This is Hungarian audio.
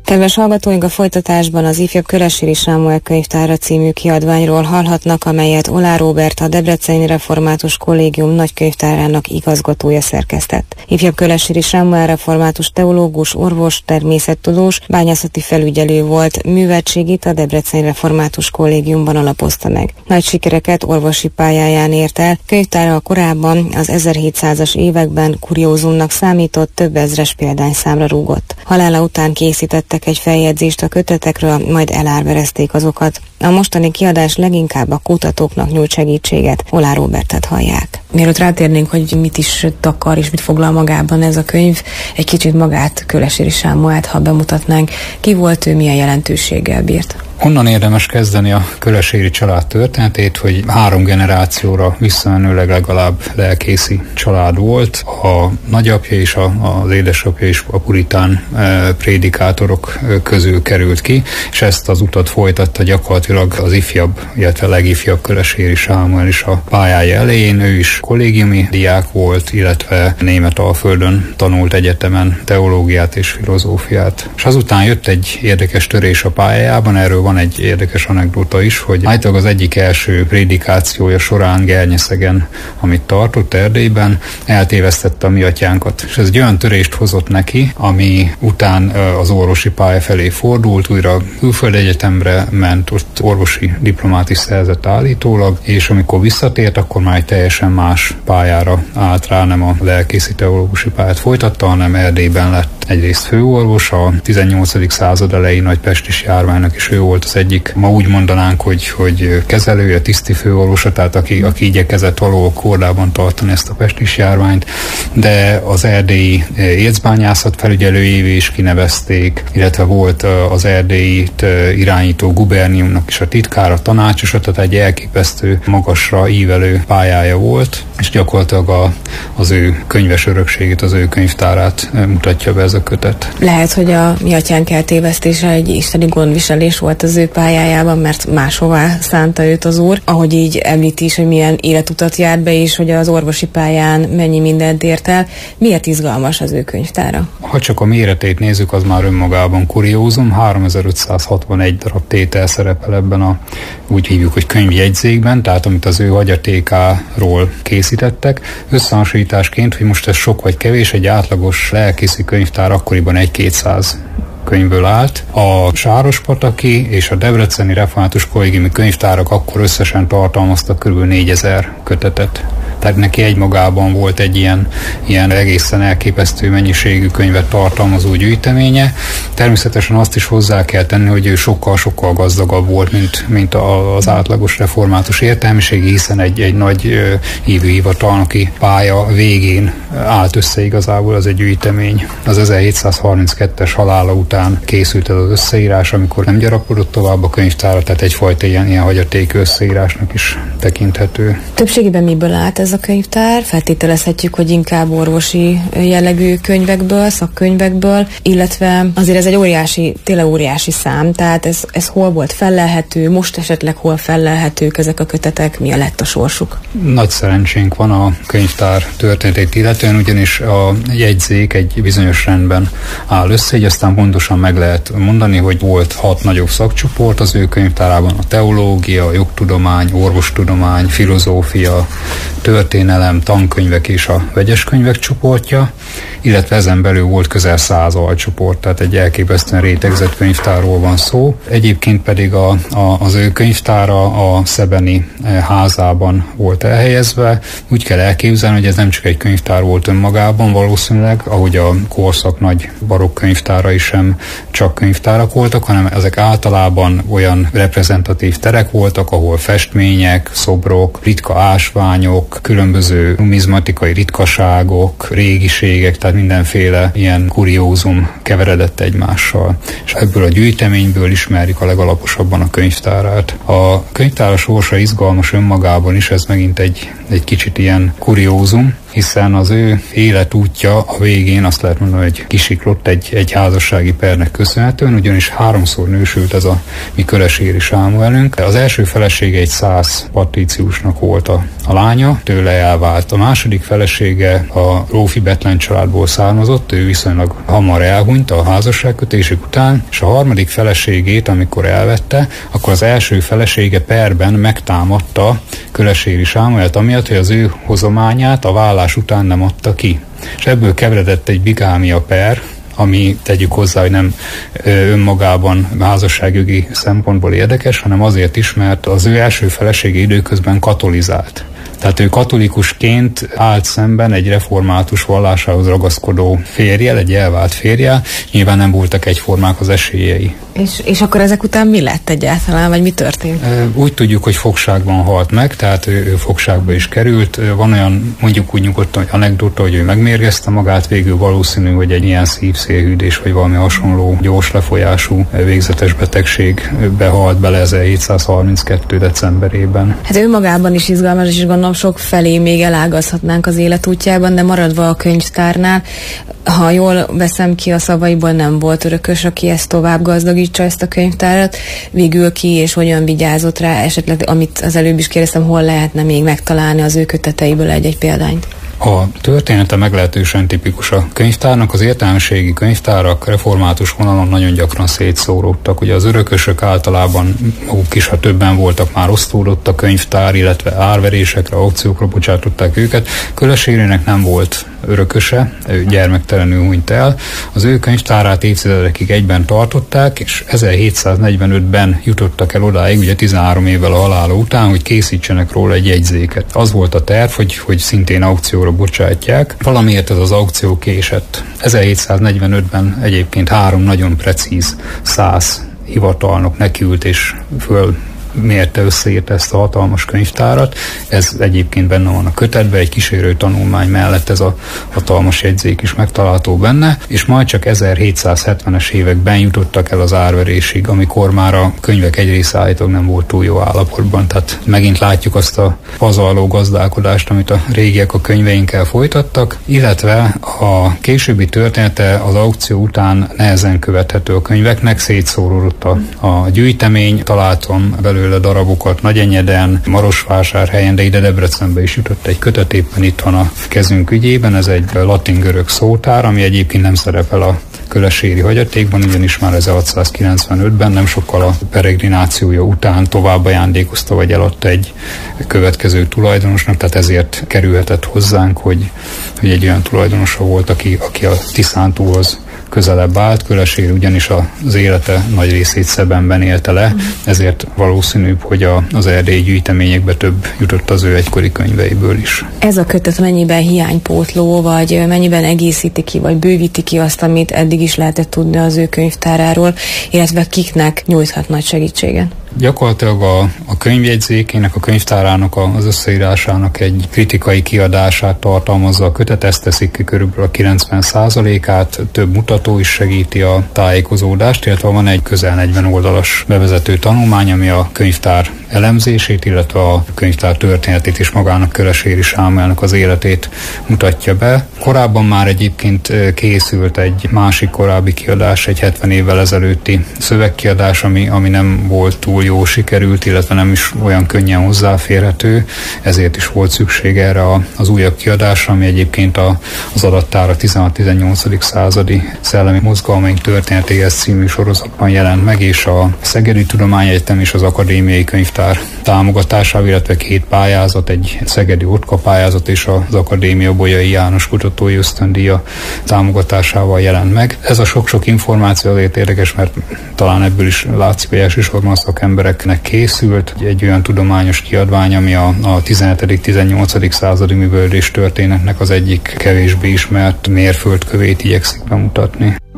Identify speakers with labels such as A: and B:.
A: Kedves hallgatóink, a folytatásban az ifjabb Kölesséri Sámuel könyvtára című kiadványról hallhatnak, amelyet Oláh Róbert, a Debreceni Református Kollégium nagykönyvtárának igazgatója szerkesztett. Ifjabb Kölesséri Sámuel református teológus, orvos, természettudós, bányászati felügyelő volt, műveltségét a Debreceni Református Kollégiumban alapozta meg. Nagy sikereket orvosi pályáján ért el, könyvtára korábban az 1700-as években kuriózumnak számított, több ezres példányszámra rúgott. Halála után készítettek egy feljegyzést a kötetekről, majd elárverezték azokat. A mostani kiadás leginkább a kutatóknak nyújt segítséget. Oláh Róbertet hallják. Mielőtt rátérnénk, hogy mit is takar és mit foglal magában ez a könyv, egy kicsit magát, Kölesséri Sámuelt, ha bemutatnánk. Ki volt ő, milyen jelentőséggel bírt?
B: Onnan érdemes kezdeni a Kölesséri család történetét, hogy 3 generációra visszamenőleg legalább lelkészi család volt. A nagyapja és az édesapja is a puritán prédikátorok közül került ki, és ezt az utat folytatta gyakorlatilag az ifjabb, illetve legifjabb Kölesséri Sámuel is a pályája elején. Ő is kollégiumi diák volt, illetve Németalföldön tanult egyetemen teológiát és filozófiát. És azután jött egy érdekes törés a pályájában, erről van egy érdekes anekdóta is, hogy állítólag az egyik első prédikációja során Gernyeszegen, amit tartott Erdélyben, eltévesztette a mi atyánkat. És ez egy olyan törést hozott neki, ami után az orvosi pálya felé fordult, újra külföldi egyetemre ment, ott orvosi diplomát is szerzett állítólag, és amikor visszatért, akkor már egy teljesen más pályára állt rá, nem a lelkészi teológusi pályát folytatta, hanem Erdélyben lett egyrészt főorvos, a 18. század elejé nagy pestis járványnak is ő volt az egyik, ma úgy mondanánk, hogy kezelője, tiszti főorvosa, tehát aki igyekezett valahol kordában tartani ezt a pestis járványt, de az erdélyi ércbányászat felügyelőjévé is kinevezték, illetve volt az erdélyi irányító guberniumnak is a titkára, tanácsosa, tehát egy elképesztő magasra ívelő pályája volt, és gyakorlatilag az ő könyves örökségét, az ő könyvtárát mutatja be ez a kötet.
A: Lehet, hogy a mi atyánk eltévesztése egy isteni gondviselés volt az ő pályájában, mert máshová szánta őt az Úr. Ahogy így említi is, hogy milyen életutat járt be, és hogy az orvosi pályán mennyi mindent ért el. Miért izgalmas az ő könyvtára?
B: Ha csak a méretét nézzük, az már önmagában kuriózum. 3561 darab tétel szerepel ebben a, úgy hívjuk, hogy könyvjegyzékben, tehát amit az ő hagyatékáról készítettek. Összehasonlításként, hogy most ez sok vagy kevés, egy átlagos lelkészi könyvtár akkoriban 1-200 könyvből állt. A sárospataki és a Debreceni Református Kollégiumi könyvtárak akkor összesen tartalmaztak kb. 4000 kötetet. Tehát neki egymagában volt egy ilyen egészen elképesztő mennyiségű könyvet tartalmazó gyűjteménye. Természetesen azt is hozzá kell tenni, hogy ő sokkal-sokkal gazdagabb volt, mint az átlagos református értelmiség, hiszen egy nagy hívőhivatalnoki pálya végén állt össze igazából az egy gyűjtemény. Az 1732-es halála után készült ez az összeírás, amikor nem gyarapodott tovább a könyvtára, tehát egyfajta ilyen hagyaték összeírásnak is tekinthető.
A: Többségében miből állt ez a könyvtár? Feltételezhetjük, hogy inkább orvosi jellegű könyvekből, szakkönyvekből, illetve azért ez egy tényleg óriási szám, tehát ez hol volt fellelhető, most esetleg hol fellelhetők ezek a kötetek, mi lett a sorsuk?
B: Nagy szerencsénk van a könyvtár történetét illetően, ugyanis a jegyzék egy bizonyos rendben áll össze, így aztán pontosan meg lehet mondani, hogy volt 6 nagyobb szakcsoport az ő könyvtárában: a teológia, a jogtudomány, orvostudomány, filozófia, történelem, tankönyvek és a vegyes könyvek csoportja, illetve ezen belül volt közel 100 alcsoport, tehát egy elképesztően rétegzett könyvtárról van szó. Egyébként pedig az ő könyvtára a szebeni házában volt elhelyezve. Úgy kell elképzelni, hogy ez nem csak egy könyvtár volt önmagában valószínűleg, ahogy a korszak nagy barokk könyvtárai sem csak könyvtárak voltak, hanem ezek általában olyan reprezentatív terek voltak, ahol festmények, szobrok, ritka ásványok, különböző numizmatikai ritkaságok, régiségek, tehát mindenféle ilyen kuriózum keveredett egymással. És ebből a gyűjteményből ismerik a legalaposabban a könyvtárát. A könyvtára sorsa izgalmas önmagában is, ez megint egy kicsit ilyen kuriózum. hiszen az ő életútja a végén azt lehet mondani, hogy kisiklott egy házassági pernek köszönhetően, ugyanis 3-szor nősült ez a mi Kölesséri Sámuelünk. Az első felesége egy szász patríciusnak volt a lánya, tőle elvált. A második felesége a Rófi Bethlen családból származott, ő viszonylag hamar elhunyt a házasságkötésük után, és a harmadik feleségét, amikor elvette, akkor az első felesége perben megtámadta Kölesséri Sámuelt, amiatt, hogy az ő hozományát a vállás után nem adta ki. És ebből keveredett egy bigámia per, ami tegyük hozzá, hogy nem önmagában házasságjogi szempontból érdekes, hanem azért is, mert az ő első felesége időközben katolizált. Tehát ő katolikusként állt szemben egy református vallásához ragaszkodó férjel, egy elvált férjel, nyilván nem voltak egyformák az esélyei.
A: És akkor ezek után mi lett egyáltalán, vagy mi történt?
B: Úgy tudjuk, hogy fogságban halt meg, tehát ő fogságba is került. Van olyan, mondjuk úgy nyugodtan, hogy anekdota, hogy ő megmérgezte magát, végül valószínű, hogy egy ilyen szívszélhűdés, vagy valami hasonló gyors lefolyású végzetes betegségbe halt bele 1732. decemberében.
A: Hát ő magában is izgalmas, és gondolom sok felé még elágazhatnánk az életútjában, de maradva a könyvtárnál, ha jól veszem ki a szavaiból, nem volt örökös, aki ezt tovább gazdagítsa, ezt a könyvtárat. Végül ki és hogyan vigyázott rá, esetleg, amit az előbb is kérdeztem, hol lehetne még megtalálni az ő köteteiből egy példányt?
B: A története meglehetősen tipikus a könyvtárnak. Az értelmiségi könyvtárak református vonalon nagyon gyakran szétszóródtak. Ugye az örökösök általában maguk is, ha többen voltak, már osztódott a könyvtár, illetve árverésekre, aukciókra bocsátották őket. Kölesérinek nem volt örököse, ő gyermektelenül hunyt el. Az ő könyvtárát évtizedekig egyben tartották, és 1745-ben jutottak el odáig, ugye 13 évvel a halála után, hogy készítsenek róla egy jegyzéket. Az volt a terv, hogy szintén aukcióra bocsátják. Valamiért ez az aukció késett. 1745-ben egyébként 3 nagyon precíz szász hivatalnok nekiült és mérte, összeírta ezt a hatalmas könyvtárat. Ez egyébként benne van a kötetben, egy kísérő tanulmány mellett ez a hatalmas jegyzék is megtalálható benne, és majd csak 1770-es években jutottak el az árverésig, amikor már a könyvek egy része állítólag nem volt túl jó állapotban. Tehát megint látjuk azt a pazarló gazdálkodást, amit a régiek a könyveinkkel folytattak, illetve a későbbi története az aukció után nehezen követhető a könyveknek, szétszóródott a gyűjtemény, találtam belőle darabokat Nagyenyeden, Marosvásárhelyen, de ide Debrecenbe is jutott egy kötet, éppen itt van a kezünk ügyében, ez egy latin-görög szótár, ami egyébként nem szerepel a kölesséri hagyatékban, ugyanis már 1695-ben, nem sokkal a peregrinációja után tovább ajándékozta, vagy eladta egy következő tulajdonosnak, tehát ezért kerülhetett hozzánk, hogy egy olyan tulajdonosa volt, aki a Tiszántúhoz közelebb állt. Kölesséri ugyanis az élete nagy részét Szebenben élte le, ezért valószínűbb, hogy az erdélyi gyűjteményekbe több jutott az ő egykori könyveiből is.
A: Ez a kötet mennyiben hiánypótló, vagy mennyiben egészíti ki, vagy bővíti ki azt, amit eddig is lehetett tudni az ő könyvtáráról, illetve kiknek nyújthat nagy segítséget?
B: Gyakorlatilag a könyvjegyzékének, a könyvtárának az összeírásának egy kritikai kiadását tartalmazza a kötet, ezt teszik ki körülbelül a 90%-át, több mutató is segíti a tájékozódást, illetve van egy közel 40 oldalas bevezető tanulmány, ami a könyvtár elemzését, illetve a könyvtár történetét és magának Kölesséri Sámuelnek az életét mutatja be. Korábban már egyébként készült egy másik korábbi kiadás, egy 70 évvel ezelőtti szövegkiadás, ami nem volt túl jó sikerült, illetve nem is olyan könnyen hozzáférhető, ezért is volt szükség erre az újabb kiadásra, ami egyébként az adattár a 16-18. századi szellemi mozgalmaink történetéhez című sorozatban jelent meg, és a Szegedi Tudományegyetem és az Akadémiai Könyvtár támogatásával, illetve 2 pályázat, egy szegedi OTKA pályázat és az Akadémia Bolyai János kutatói ösztöndíja támogatásával jelent meg. Ez a sok-sok információ azért érdekes, mert talán ebből is látszik, hogy elsősorban a szakembereknek készült egy olyan tudományos kiadvány, ami a 17.-18. századi művelődés történetnek az egyik kevésbé ismert mérföldkövét igyekszik bemutatni.